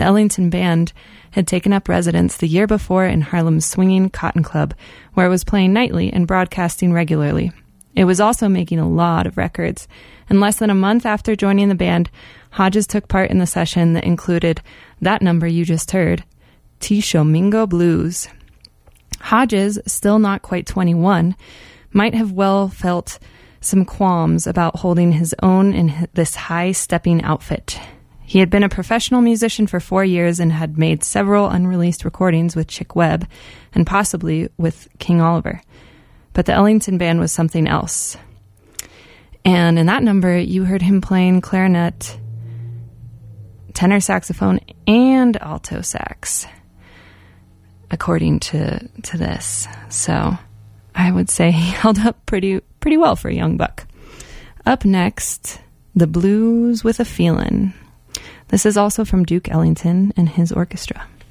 The Ellington Band had taken up residence the year before in Harlem's swinging Cotton Club, where it was playing nightly and broadcasting regularly. It was also making a lot of records, and less than a month after joining the band, Hodges took part in the session that included that number you just heard, Tishomingo Blues. Hodges, still not quite 21, might have well felt some qualms about holding his own in this high-stepping outfit. He had been a professional musician for 4 years and had made several unreleased recordings with Chick Webb and possibly with King Oliver. But the Ellington Band was something else. And in that number, you heard him playing clarinet, tenor saxophone, and alto sax, according to this. So I would say he held up pretty well for a young buck. Up next, The Blues with a Feelin'. This is also from Duke Ellington and his orchestra.